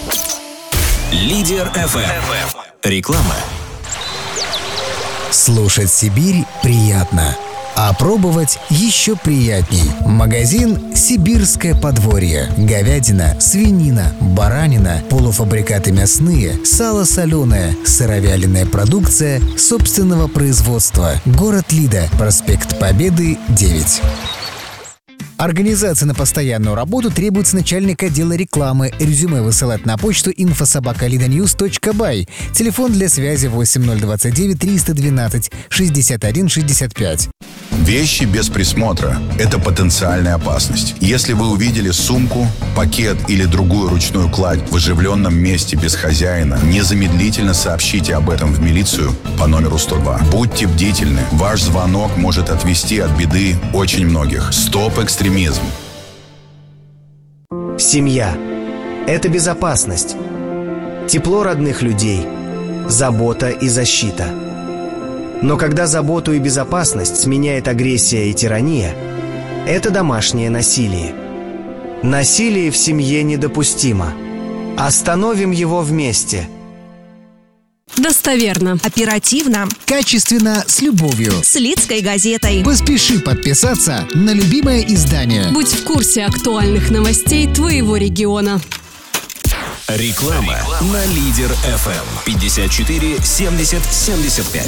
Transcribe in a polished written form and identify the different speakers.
Speaker 1: Лидер FM. Реклама.
Speaker 2: Слушать Сибирь приятно, а пробовать еще приятней. Магазин «Сибирское подворье». Говядина, свинина, баранина, полуфабрикаты мясные, сало соленое, сыровяленая продукция собственного производства. Город Лида, проспект Победы, 9. Организация на постоянную работу требуется начальник отдела рекламы. Резюме высылать на почту info@lidanews.by. Телефон для связи 8029 312 61 65.
Speaker 3: Вещи без присмотра – это потенциальная опасность. Если вы увидели сумку, пакет или другую ручную кладь в оживленном месте без хозяина, незамедлительно сообщите об этом в милицию по номеру 102. Будьте бдительны. Ваш звонок может отвести от беды очень многих. Стоп экстремизм.
Speaker 4: Семья – это безопасность, тепло родных людей, забота и защита. Но когда заботу и безопасность сменяет агрессия и тирания, это домашнее насилие. Насилие в семье недопустимо. Остановим его вместе.
Speaker 5: Достоверно.
Speaker 6: Оперативно.
Speaker 2: Качественно, с любовью.
Speaker 6: С Лидской газетой.
Speaker 2: Поспеши подписаться на любимое издание.
Speaker 5: Будь в курсе актуальных новостей твоего региона.
Speaker 1: Реклама на Лидер FM. 54 70 75.